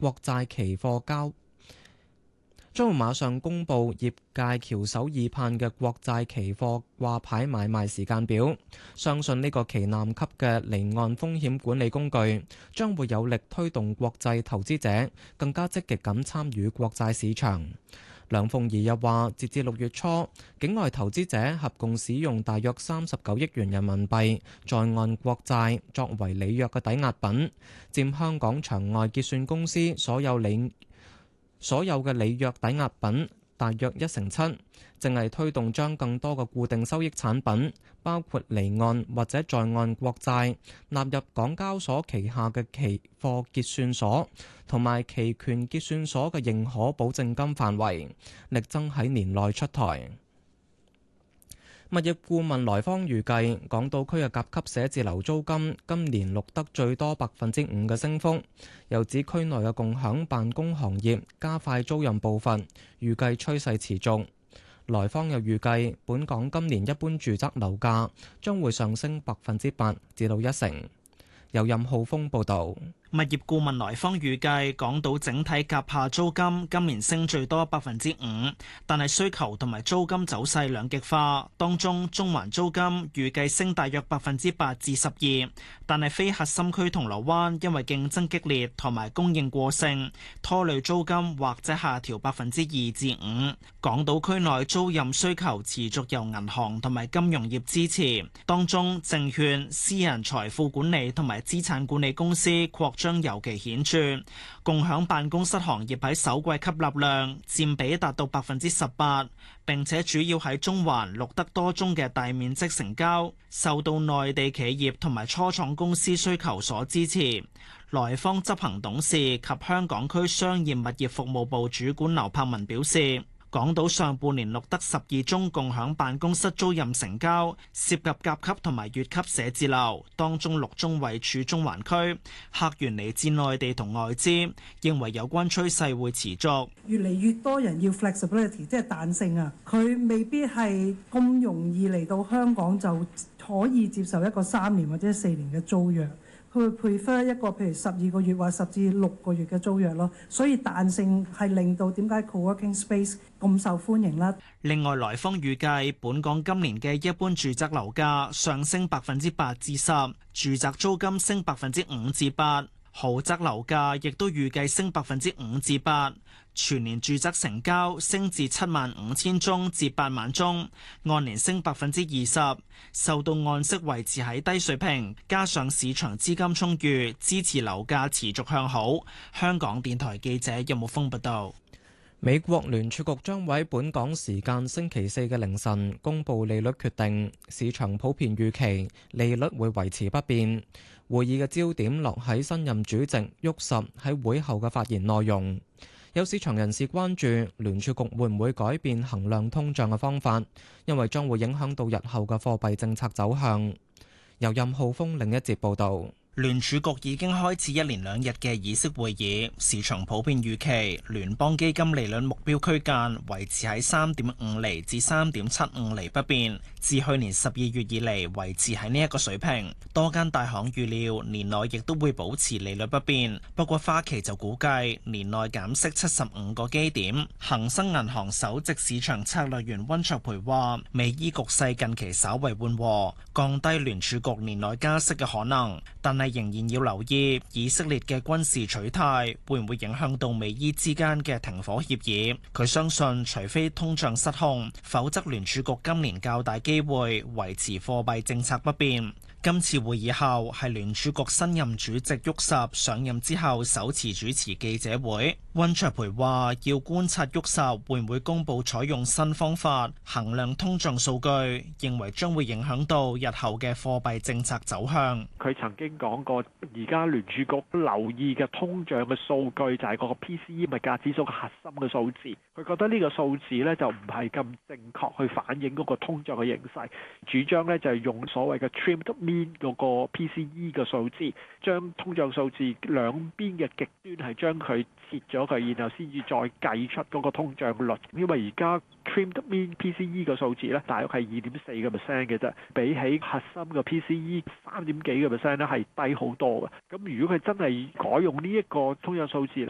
國債期貨將會馬上公佈業界翹首以盼嘅國債期貨掛牌買賣時間表。相信呢個旗艦級嘅離岸風險管理工具將會有力推動國際投資者更加積極咁參與國債市場。梁鳳儀又話，截至6月初，境外投資者合共使用大約39億元人民幣在岸國債作為履約嘅抵押品，佔香港場外結算公司所有嘅履約抵押品大約7%，正係推動將更多嘅固定收益產品，包括離岸或者在岸國債納入港交所旗下嘅期貨結算所同埋期權結算所嘅認可保證金範圍，力爭喺年內出台。物業顧問來方預計，港島區嘅甲級寫字樓租金今年錄得最多5%嘅升幅，又指區內嘅共享辦公行業加快租賃步伐，預計趨勢持續。來方又預計，本港今年一般住宅樓價將會上升8%至到1%。由任浩峰報導。 物業顧問來方預計，港島整體甲廈租金今年升最多5%，但係需求同埋租金走勢兩極化。當中中環租金預計升大約8%至12%，但係非核心區銅鑼灣因為競爭激烈同埋供應過剩，拖累租金或者下調2%至5%。港島區內租賃需求持續由銀行同埋金融業支持，當中證券、私人財富管理同埋資產管理公司擴將尤其顯著，共享辦公室行業喺首季吸納量佔比達到18%，並且主要喺中環錄得多宗嘅大面積成交，受到內地企業同埋初創公司需求所支持。來方執行董事及香港區商業物業服務部主管劉柏文表示，港島上半年錄得12宗共享辦公室租賃成交，涉及甲級同埋乙級寫字樓，當中6宗位處中環區，客源嚟自內地同外資，認為有關趨勢會持續。 越嚟越多人要 flexibility， 即係彈性啊，佢未必係咁容易嚟到香港就可以接受一個3年或者4年嘅租約。佢會 prefer 一個譬如12個月或10至6個月嘅租約咯，所以彈性係令到點解 co-working space 咁受歡迎啦。 另外，來方預計本港今年嘅一般住宅樓價上升8%至10%，住宅租金升5%至8%，豪宅樓價亦都預計升5%至8%。全年住宅成交升至75000宗至8萬宗，按年升20%，受到按息維持喺低水平，加上市場資金充裕，支持樓價持續向好。香港電台記者任木峰報道。 美國聯儲局將會喺本港時間星期4嘅凌晨公布利率決定，市場普遍預期利率會維持不變。會議嘅焦點落喺新任主席沃什喺會後嘅發言內容。有市場人士關注聯儲局會唔會改變衡量通脹嘅方法，因為將會影響到日後嘅貨幣政策走向。由任浩峰另一節報導。 聯儲局已經開始1連2日嘅議息會議，市場普遍預期聯邦基金利率目標區間維持喺3.5厘至3.75厘不變，自去年12月以嚟維持喺呢一個水平。多間大行預料年內亦都會保持利率不變，不過花旗就估計年內減息75個基點。恒生銀行首席市場策略員溫卓培話：美伊局勢近期稍為緩和，降低聯儲局年內加息嘅可能，但係仍然要留意以色列嘅軍事取態會唔會影響到美伊之間嘅停火協議。佢相信，除非通脹失控，否則聯儲局今年較大機會維持貨幣政策不變。今次會議後係聯儲局新任主席沃什上任之後首次主持記者會。溫卓培話：要觀察沃什會唔會公佈採用新方法衡量通脹數據，認為將會影響到日後嘅貨幣政策走向。 佢曾經講過，而家聯儲局留意嘅通脹嘅數據就係嗰個 PCE 物價指數嘅核心嘅數字。佢覺得呢個數字呢就唔係咁正確去反映嗰個通脹嘅形勢，主張呢就係用所謂嘅 trimmed mean 嗰個 PCE 嘅數字，將通脹數字兩邊嘅極端係將佢切咗佢，然後先至再計出嗰個通脹率。因為而家 trimmed mean PCE 嘅數字呢，大約係2.4%嘅啫，比起核心嘅 PCE 3.幾%呢係低好多嘅。咁如果佢真係改用呢一個通脹數字